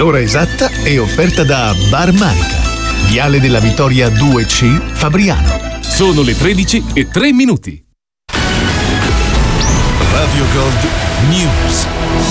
L'ora esatta è offerta da Bar Manica, Viale della Vittoria 2C, Fabriano. Sono le 13:03. Radio Gold News.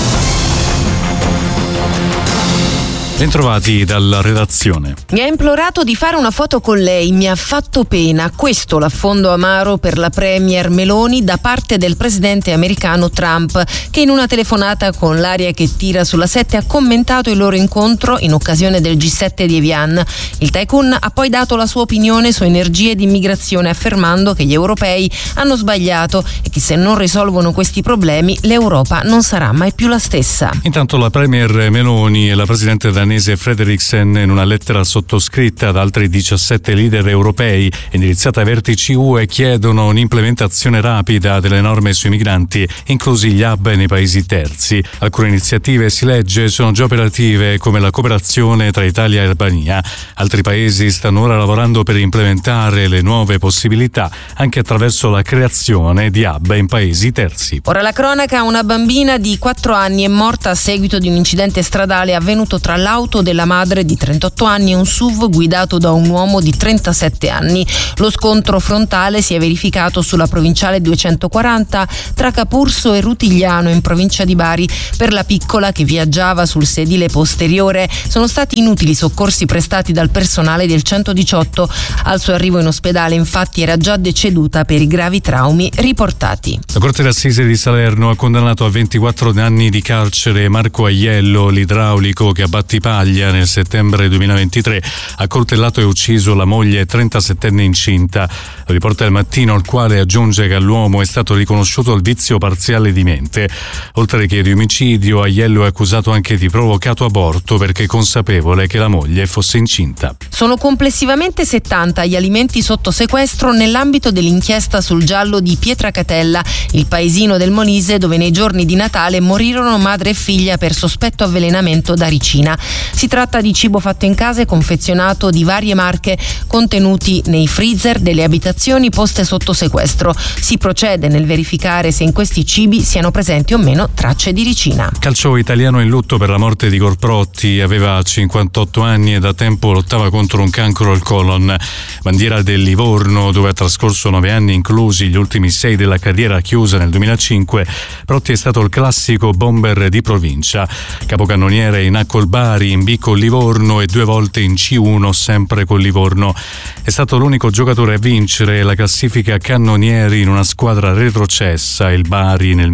Bentrovati dalla redazione. Mi ha implorato di fare una foto con lei, mi ha fatto pena. Questo l'affondo amaro per la premier Meloni da parte del presidente americano Trump, che in una telefonata con l'aria che tira sulla 7 ha commentato il loro incontro in occasione del G7 di Evian. Il tycoon ha poi dato la sua opinione su energie ed immigrazione, affermando che gli europei hanno sbagliato e che se non risolvono questi problemi l'Europa non sarà mai più la stessa. Intanto la premier Meloni e la presidente danese Frederiksen, in una lettera sottoscritta ad altri 17 leader europei indirizzata ai vertici UE, chiedono un'implementazione rapida delle norme sui migranti, inclusi gli hub nei paesi terzi. Alcune iniziative, si legge, sono già operative, come la cooperazione tra Italia e Albania. Altri paesi stanno ora lavorando per implementare le nuove possibilità anche attraverso la creazione di hub in paesi terzi. Ora la cronaca: una bambina di 4 anni è morta a seguito di un incidente stradale avvenuto tra l'auto della madre di 38 anni e un SUV guidato da un uomo di 37 anni. Lo scontro frontale si è verificato sulla provinciale 240 tra Capurso e Rutigliano, in provincia di Bari. Per la piccola, che viaggiava sul sedile posteriore, sono stati inutili soccorsi prestati dal personale del 118. Al suo arrivo in ospedale, infatti, era già deceduta per i gravi traumi riportati. La Corte d'Assise di Salerno ha condannato a 24 anni di carcere Marco Aiello, l'idraulico che a Battipaglia nel settembre 2023 ha coltellato e ucciso la moglie 37enne incinta. Lo riporta Il Mattino, il quale aggiunge che all'uomo è stato riconosciuto il vizio parziale di mente. Oltre che di omicidio, Aiello è accusato anche di provocato aborto perché consapevole che la moglie fosse incinta. Sono complessivamente 70 gli alimenti sotto sequestro nell'ambito dell'inchiesta sul giallo di Pietracatella, il paesino del Molise dove nei giorni di Natale morirono madre e figlia per sospetto avvelenamento da ricina. Si tratta di cibo fatto in casa e confezionato di varie marche, contenuti nei freezer delle abitazioni poste sotto sequestro. Si procede nel verificare se in questi cibi siano presenti o meno tracce di ricina. Calcio italiano in lutto per la morte di Corprotti. Aveva 58 anni e da tempo lottava contro un cancro al colon. Bandiera del Livorno, dove ha trascorso 9 anni, inclusi gli ultimi 6 della carriera chiusa nel 2005, Protti è stato il classico bomber di provincia. Capocannoniere in A col Bari, in B con Livorno e 2 volte in C1 sempre con Livorno. È stato l'unico giocatore a vincere la classifica cannonieri in una squadra retrocessa, il Bari, nel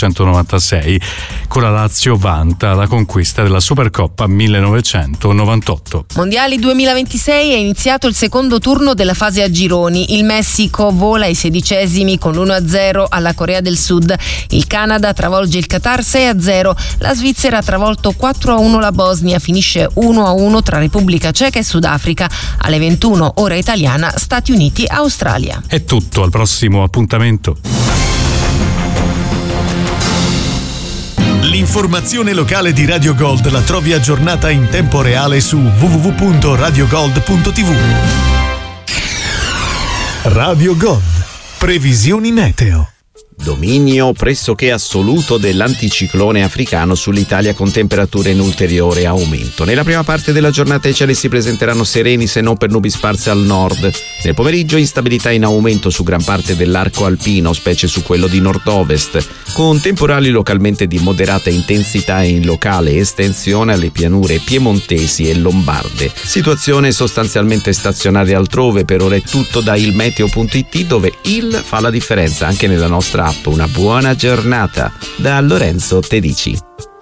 1996. Con la Lazio vanta la conquista della Supercoppa 1998. Mondiali 2026 è iniziato il secondo turno della fase a gironi. Il Messico vola ai 16esimi con l'1-0 alla Corea del Sud. Il Canada travolge il Qatar 6-0. La Svizzera ha travolto 4-1 la Bosnia. Finisce 1-1 tra Repubblica Ceca e Sudafrica. Alle 21 ora italiana, Stati Uniti-Australia. È tutto, al prossimo appuntamento. L'informazione locale di Radio Gold la trovi aggiornata in tempo reale su www.radiogold.tv. Radio Gold. Previsioni meteo. Dominio pressoché assoluto dell'anticiclone africano sull'Italia, con temperature in ulteriore aumento. Nella prima parte della giornata i cieli si presenteranno sereni, se non per nubi sparse al nord. Nel pomeriggio instabilità in aumento su gran parte dell'arco alpino, specie su quello di nord-ovest, con temporali localmente di moderata intensità e in locale estensione alle pianure piemontesi e lombarde. Situazione sostanzialmente stazionaria altrove. Per ora è tutto da ilmeteo.it, dove il fa la differenza anche nella nostra app. Una buona giornata da Lorenzo Tedici.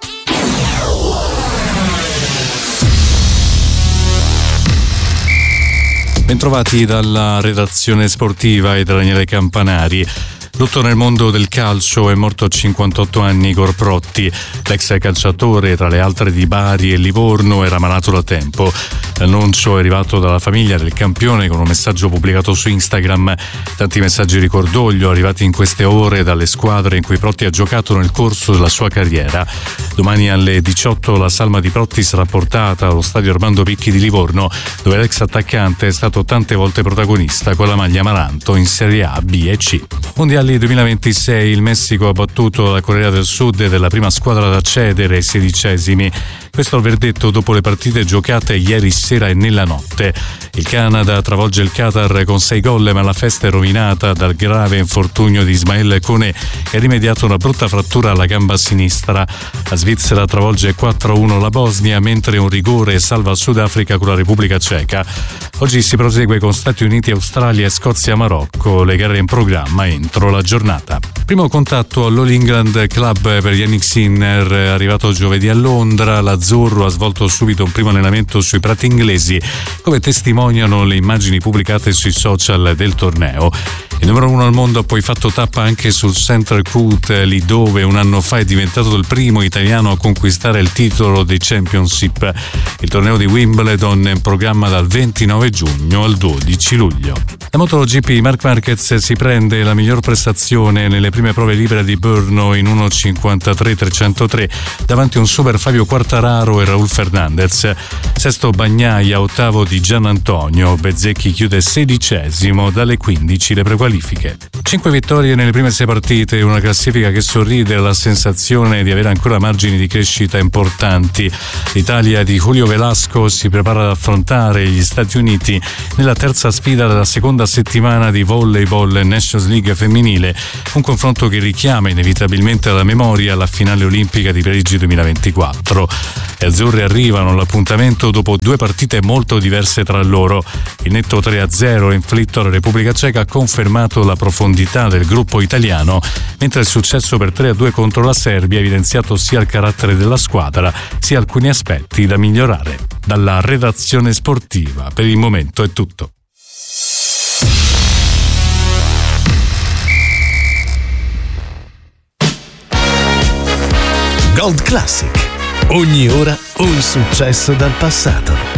Bentrovati dalla redazione sportiva e da Daniele Campanari. Lutto nel mondo del calcio, è morto a 58 anni Igor Protti. L'ex calciatore, tra le altre di Bari e Livorno, era malato da tempo. L'annuncio è arrivato dalla famiglia del campione con un messaggio pubblicato su Instagram. Tanti messaggi di cordoglio arrivati in queste ore dalle squadre in cui Protti ha giocato nel corso della sua carriera. Domani alle 18 la salma di Protti sarà portata allo stadio Armando Picchi di Livorno, dove l'ex attaccante è stato tante volte protagonista con la maglia amaranto in Serie A, B e C. Mondiali 2026, il Messico ha battuto la Corea del Sud ed è la prima squadra ad accedere ai 16esimi. Questo è il verdetto dopo le partite giocate ieri sera e nella notte. Il Canada travolge il Qatar con 6 gol, ma la festa è rovinata dal grave infortunio di Ismael Koné, che ha rimediato una brutta frattura alla gamba sinistra. La Svizzera travolge 4-1 la Bosnia, mentre un rigore salva il Sudafrica con la Repubblica Ceca. Oggi si prosegue con Stati Uniti, Australia e Scozia-Marocco, le gare in programma entro la giornata. Primo contatto all'All England Club per Yannick Sinner, arrivato giovedì a Londra. L'Azzurro ha svolto subito un primo allenamento sui prati inglesi, come testimoniano le immagini pubblicate sui social del torneo. Il numero 1 al mondo ha poi fatto tappa anche sul Central Court, lì dove un anno fa è diventato il primo italiano a conquistare il titolo dei Championship. Il torneo di Wimbledon è in programma dal 29 giugno al 12 luglio. La MotoGP, Marc Marquez si prende la miglior prestazione nelle prime prove libere di Brno in 1.53.303 davanti a un super Fabio Quartararo e Raul Fernandez. Sesto Bagnaia, ottavo di Gian Antonio. Bezzecchi chiude 16° dalle 15 le prequalifiche. 5 vittorie nelle prime 6 partite, una classifica che sorride alla sensazione di avere ancora margini di crescita importanti. L'Italia di Julio Velasco si prepara ad affrontare gli Stati Uniti nella terza sfida della seconda settimana di Volleyball Nations League femminile, un confronto che richiama inevitabilmente alla memoria la finale olimpica di Parigi 2024. Le azzurre arrivano all'appuntamento dopo 2 partite molto diverse tra loro. Il netto 3-0 inflitto alla Repubblica Ceca ha confermato la profondità del gruppo italiano, mentre il successo per 3-2 contro la Serbia ha evidenziato sia il carattere della squadra sia alcuni aspetti da migliorare. Dalla redazione sportiva per il momento è tutto. Gold Classic. Ogni ora un successo dal passato.